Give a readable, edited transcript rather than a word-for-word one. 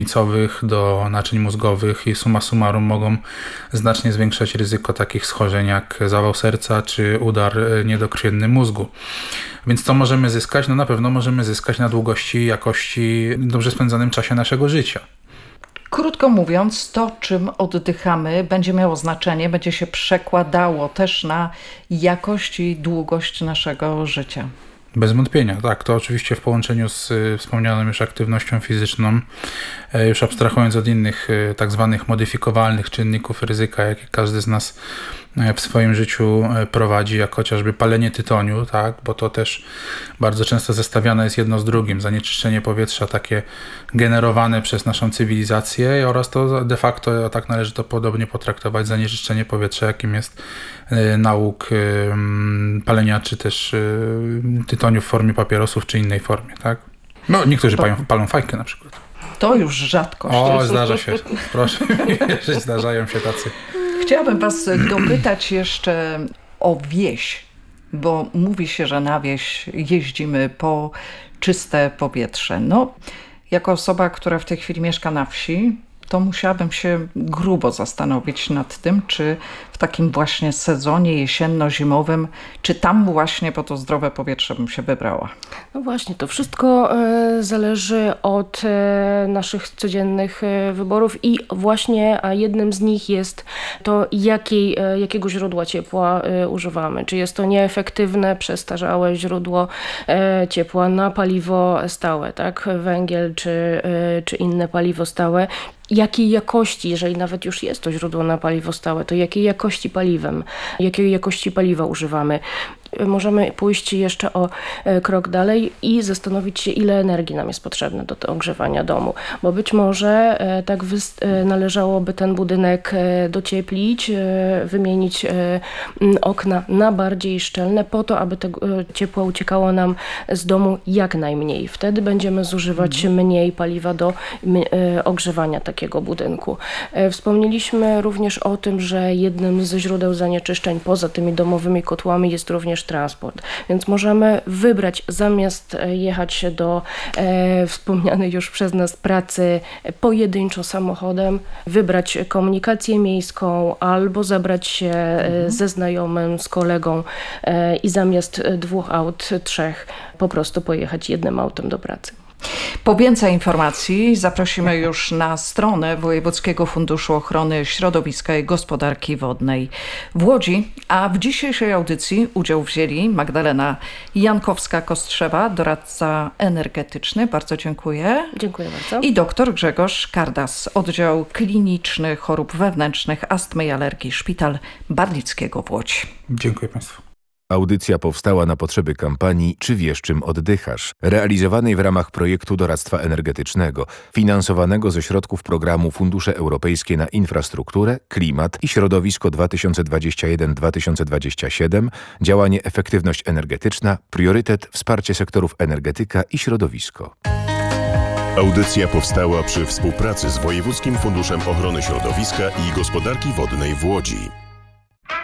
sercowych, do naczyń mózgowych i summa summarum mogą znacznie zwiększać ryzyko takich schorzeń jak zawał serca czy udar niedokrwienny mózgu. Więc co możemy zyskać? No na pewno możemy zyskać na długości i jakości, dobrze spędzonym czasie naszego życia. Krótko mówiąc, to czym oddychamy będzie miało znaczenie, będzie się przekładało też na jakość i długość naszego życia. Bez wątpienia, tak. To oczywiście w połączeniu z wspomnianą już aktywnością fizyczną, już abstrahując od innych tak zwanych modyfikowalnych czynników ryzyka, jakie każdy z nas w swoim życiu prowadzi, jak chociażby palenie tytoniu, tak, bo to też bardzo często zestawiane jest jedno z drugim. Zanieczyszczenie powietrza takie generowane przez naszą cywilizację oraz to de facto, tak należy to podobnie potraktować, zanieczyszczenie powietrza, jakim jest nałóg palenia czy też tytoniu w formie papierosów czy innej formie, tak? No niektórzy palą fajkę na przykład. To już rzadkość. O, zdarza się. Proszę mi wierzyć, zdarzają się tacy. Chciałabym was dopytać jeszcze o wieś, bo mówi się, że na wieś jeździmy po czyste powietrze. No, jako osoba, która w tej chwili mieszka na wsi, to musiałabym się grubo zastanowić nad tym, czy w takim właśnie sezonie jesienno-zimowym, czy tam właśnie po to zdrowe powietrze bym się wybrała. No właśnie, to wszystko zależy od naszych codziennych wyborów i właśnie jednym z nich jest to, jakiego źródła ciepła używamy. Czy jest to nieefektywne, przestarzałe źródło ciepła na paliwo stałe, tak? Węgiel czy inne paliwo stałe. Jakiej jakości, jeżeli nawet już jest to źródło na paliwo stałe, to jakiej jakiej jakości paliwa używamy. Możemy pójść jeszcze o krok dalej i zastanowić się, ile energii nam jest potrzebne do ogrzewania domu. Bo być może należałoby ten budynek docieplić, wymienić okna na bardziej szczelne po to, aby tego ciepła uciekało nam z domu jak najmniej. Wtedy będziemy zużywać mniej paliwa do ogrzewania takiego budynku. Wspomnieliśmy również o tym, że jednym ze źródeł zanieczyszczeń poza tymi domowymi kotłami jest również transport. Więc możemy wybrać, zamiast jechać się do wspomnianej już przez nas pracy pojedynczo samochodem, wybrać komunikację miejską albo zabrać się ze znajomym, z kolegą i zamiast 2 aut, 3 po prostu pojechać jednym autem do pracy. Po więcej informacji zaprosimy już na stronę Wojewódzkiego Funduszu Ochrony Środowiska i Gospodarki Wodnej w Łodzi, a w dzisiejszej audycji udział wzięli Magdalena Jankowska-Kostrzewa, doradca energetyczny, bardzo dziękuję. Dziękuję bardzo. I dr Grzegorz Kardas, oddział kliniczny chorób wewnętrznych, astmy i alergii, Szpital Barlickiego w Łodzi. Dziękuję Państwu. Audycja powstała na potrzeby kampanii Czy wiesz, czym oddychasz? Realizowanej w ramach projektu doradztwa energetycznego, finansowanego ze środków programu Fundusze Europejskie na Infrastrukturę, Klimat i Środowisko 2021-2027, działanie Efektywność energetyczna, priorytet wsparcie sektorów energetyka i środowisko. Audycja powstała przy współpracy z Wojewódzkim Funduszem Ochrony Środowiska i Gospodarki Wodnej w Łodzi.